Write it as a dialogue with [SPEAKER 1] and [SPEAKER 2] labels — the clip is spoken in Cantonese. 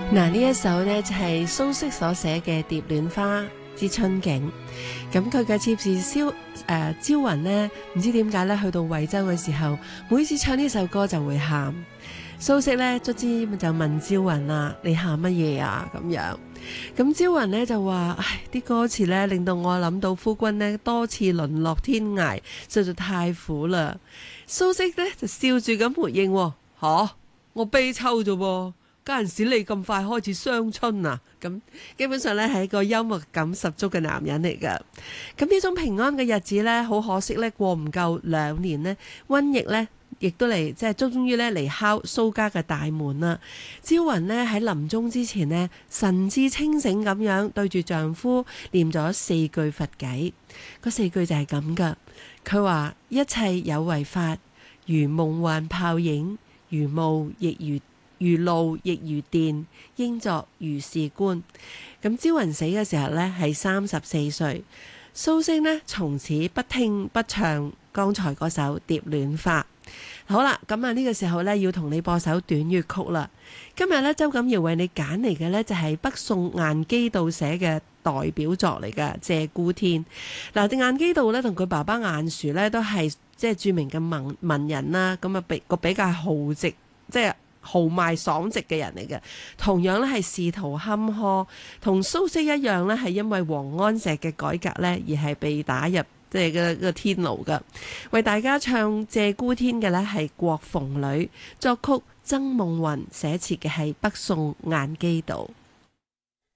[SPEAKER 1] 嗱，呢一首呢就係蘇軾所寫嘅《蝶戀花之春景》。咁佢嘅妾侍朝雲呢，唔知點解呢，去到惠州嘅時候，每次唱呢首歌就會喊。蘇軾呢卒之就問朝雲啦：你喊乜嘢啊？咁樣。咁朝雲呢就話：唉，啲歌詞呢令到我諗到夫君呢多次淪落天涯，實在太苦啦。蘇軾呢就笑住咁回應：吓，我悲秋啫喎。嗰陣時你咁快開始傷春啊？咁基本上咧係一個幽默感十足嘅男人嚟噶。咁呢種平安嘅日子咧，好可惜咧，過唔夠2年呢，瘟疫咧亦都嚟，即係終於咧嚟敲蘇家嘅大門啦。朝雲呢喺臨終之前呢，神志清醒咁樣對住丈夫念咗4句佛偈。嗰4句就係咁噶。佢話：一切有為法，如夢幻泡影，如霧亦如露亦如電，應作如是觀。咁朝雲死嘅時候呢，係34歲。蘇軾呢從此不聽不唱剛才嗰首《蝶戀花》。好啦，咁啊呢個時候呢，要同你播首短粵曲啦。今日呢，周錦堯為你揀嚟嘅呢，就係北宋顏基道寫嘅代表作嚟嘅《鷓鴣天》。嗱，顏基道呢，同佢爸爸顏殊呢，都係即係著名嘅文人啦。咁啊比較豪直，即係豪邁爽直嘅人嚟嘅，同樣咧係仕途坎坷，同蘇軾一樣咧係因為王安石嘅改革咧而係被打入即係個天牢噶。為大家唱《鷓鴣天》嘅咧係郭鳳女，作曲曾夢雲，寫詞嘅係北宋顏基道。